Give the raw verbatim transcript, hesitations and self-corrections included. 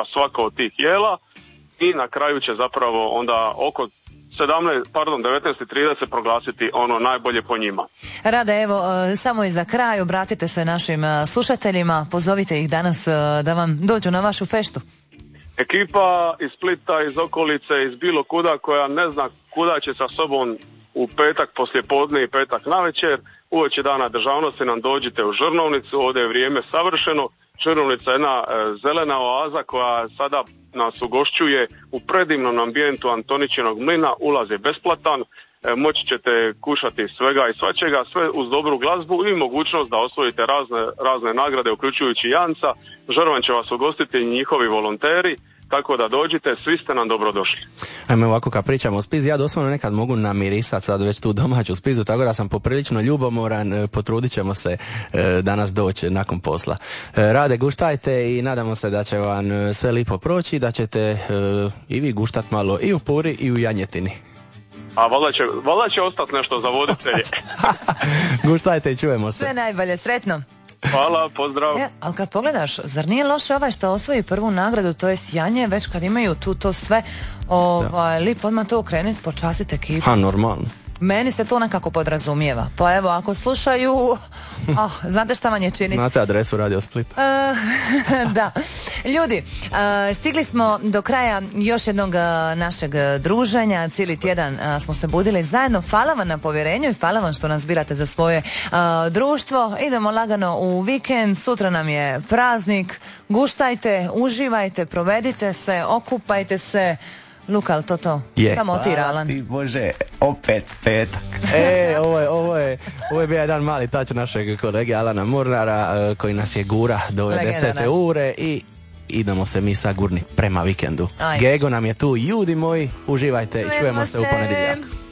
svako od tih jela i na kraju će zapravo onda oko sedamnaest, pardon, devetnaest i trideset proglasiti ono najbolje po njima. Rade, evo, samo i za kraj obratite se našim slušateljima, pozovite ih danas da vam dođu na vašu feštu. Ekipa iz Splita, iz okolice, iz bilo kuda koja ne zna kuda će sa sobom u petak poslijepodne i petak navečer, uoči dana državnosti nam dođite u Žrnovnicu, ovdje je vrijeme savršeno. Žrnovnica je jedna e, zelena oaza koja sada nas ugošćuje u predivnom ambijentu Antoničinog mlina, ulaz je besplatan, e, moći ćete kušati svega i svačega, sve uz dobru glazbu i mogućnost da osvojite razne, razne nagrade, uključujući Janca. Žrvan će vas ugostiti i njihovi volonteri, tako da dođite, svi ste nam dobrodošli. Ajme, ovako kad pričamo o Spizu, ja doslovno nekad mogu namirisati sad već tu domaću Spizu, tako da sam poprilično ljubomoran, potrudit ćemo se e, danas doći nakon posla. E, Rade, guštajte i nadamo se da će vam sve lipo proći, da ćete e, i vi guštat malo i u Puri i u janjetini. A valjda će, valjda će ostati nešto za voditelje. Guštajte i čujemo se. Sve najbolje, sretno. Hvala, pozdrav. E, ali kad pogledaš, zar nije loše ovaj što osvoji prvu nagradu, to je sjanje, već kad imaju tu to sve, ovaj, lipo odmah to okrenuti, počastiti ekipu. Ha, normalno. Meni se to nekako podrazumijeva. Pa evo, ako slušaju, oh, znate šta vam je činiti? Znate adresu Radio Split. Uh, da. Ljudi, uh, stigli smo do kraja još jednog uh, našeg druženja. Cijeli tjedan uh, smo se budili zajedno. Hvala vam na povjerenju i hvala vam što nas birate za svoje uh, društvo. Idemo lagano u vikend. Sutra nam je praznik. Guštajte, uživajte, provedite se, okupajte se. Luka, ali to to? Je. Samo ti, Alan. Ti Bože, opet petak. E, ovo je, ovo je, ovo je bio jedan mali tač našeg kolege Alana Mornara, koji nas je gura do ove desete ure i idemo se mi sad gurnit prema vikendu. Ajde. Gego nam je tu, ljudi moji, uživajte i čujemo se u ponedjeljak.